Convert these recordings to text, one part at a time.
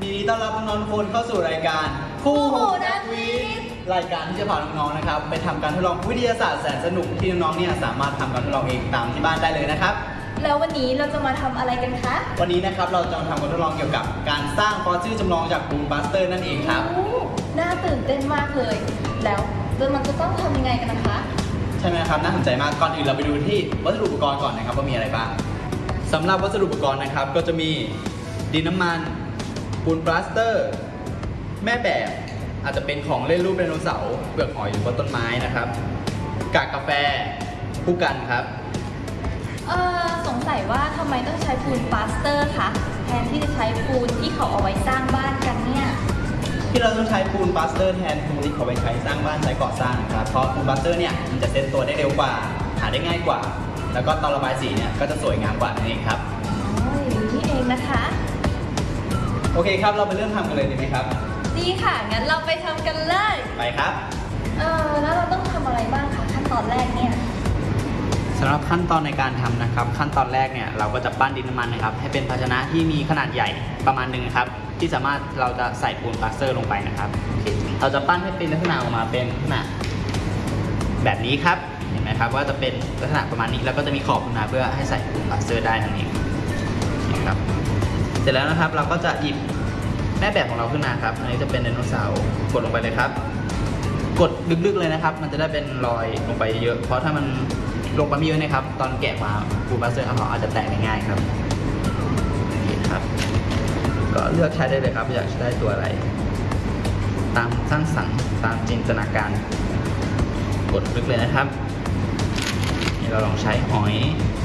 ดีต้อนรับน้องๆทุกคนเข้าสู่รายการคู่หูนักวิทย์รายการที่จะพาน้องๆนะครับไปทำการทดลองวิทยาศาสตร์แสนสนุกที่น้องๆเนี่ยสามารถทำการทดลองเองตามที่บ้านได้เลยนะครับแล้ววันนี้เราจะมาทำอะไรกันคะวันนี้นะครับเราจะมาทำการทดลองเกี่ยวกับการสร้างฟอสซิลจำลองจากปูนปลาสเตอร์นั่นเองครับน่าตื่นเต้นมากเลยแล้วมันจะต้องทำยังไงกันนะคะใช่ไหมครับน่าสนใจมากก่อนอื่นเราไปดูที่วัสดุอุปกรณ์ก่อนนะครับว่ามีอะไรบ้างสำหรับวัสดุอุปกรณ์นะครับก็จะมีดินน้ำมันปูนปลาสเตอร์แม่แบบอาจจะเป็นของเล่นรูปไดโนเสาร์เปลือกหอยหรือว่าต้นไม้นะครับกากกาแฟผู้กันครับสงสัยว่าทำไมต้องใช้ปูนปลาสเตอร์คะแทนที่จะใช้ปูนที่เขาเอาไว้สร้างบ้านกันเนี่ยที่เราต้องใช้ปูนปลาสเตอร์แทนปูนที่เขาไปใช้สร้างบ้านใช้ก่อสร้างนะครับเพราะปูนปลาสเตอร์เนี่ยมันจะเซ็ตตัวได้เร็วกว่าหาได้ง่ายกว่าแล้วก็ตอนระบายสีเนี่ยก็จะสวยงามกว่านั่นเองครับอย่างนี้เองนะคะโอเคครับเราไปเริ่มทำกันเลยดีไหมครับดีค่ะงั้นเราไปทำกันเลยไปครับแล้วเราต้องทำอะไรบ้างคะขั้นตอนแรกเนี่ยสำหรับขั้นตอนในการทำนะครับขั้นตอนแรกเนี่ยเราก็จะปั้นดินน้ำมันนะครับให้เป็นภาชนะที่มีขนาดใหญ่ประมาณหนึ่งครับที่สามารถเราจะใส่ปูนปลาสเตอร์ลงไปนะครับเราจะปั้นให้เป็นลักษณะออกมาเป็นลักษณะแบบนี้ครับเห็นไหมครับว่าจะเป็นลักษณะประมาณนี้แล้วก็จะมีขอบขึ้นมาเพื่อให้ใส่ปูนปลาสเตอร์ได้นั่นเองนะครับเสร็จแล้วนะครับเราก็จะหยิบแม่แบบของเราขึ้นมาครับอันนี้จะเป็นไดโนเสาร์กดลงไปเลยครับกดลึกๆเลยนะครับมันจะได้เป็นรอยลงไปเยอะเพราะถ้ามันลงไปไม่เยอะนะครับตอนแกะมาปูนปลาสเตอร์เขาอาจจะแตกง่ายๆครับโอเคครับก็เลือกใช้ได้เลยครับอยากได้ตัวอะไรตามสร้างสรรค์ตามจินตนาการกดลึกเลยนะครับนี่เราลองใช้หอย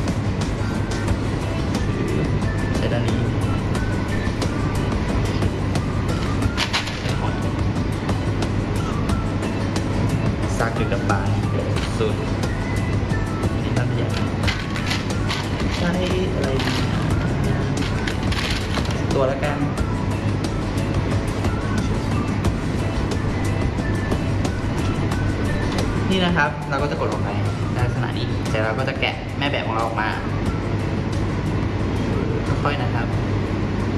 ใช้ด้านนี้ซากดึกกับบานสุดนี่ท่านผู้ใหญ่ใช้อะไรดีตัวละกันนี่นะครับเราก็จะกดลงไปในลักษณะนี้เสร็จแล้วเราก็จะแกะแม่แบบของเราออกมาค่อยๆนะครับ